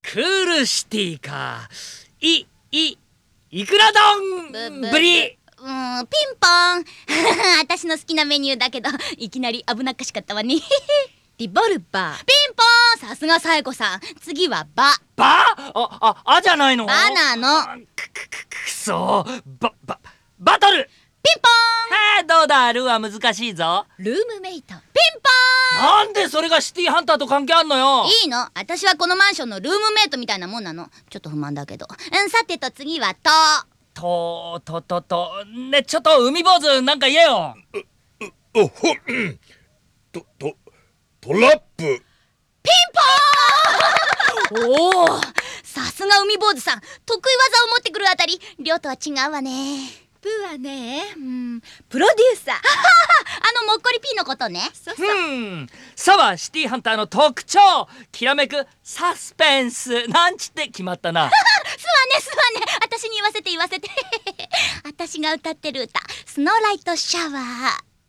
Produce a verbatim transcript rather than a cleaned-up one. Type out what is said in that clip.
クールシティか。い、い、いくら丼ぶり。 うーん、ピンポン私の好きなメニューだけど、いきなり危なっかしかったわねリボルバー。ピンポン、さすがサエコさん。次はバ。 バあ、あ、あじゃないの。 バなの。 く、く、く、くそバ、バ、バトル。 ピンポン。どうだ、ルーは難しいぞ。 ルームメイト。ピンポン。なんでそれがシティハンターと関係あんのよ。 いいの、私はこのマンションのルームメイトみたいなもんなの。ちょっと不満だけど。うん、さてと次はと。 と、と、と、と、ね、ちょっと海坊主なんか言えよ。 おほ、と、と、トラップ。 ピンポーンおお、さすが海坊主さん。得意技を持ってくるあたり、亮とは違うわね。 プーはね、うん、プロデューサーあのもっこりピーのことね。 そうそう。 うんさはシティハンターの特徴、きらめくサスペンスなんちって決まったなすわねすわね、私に言わせて言わせて私が歌ってる歌、スノーライトシャワー。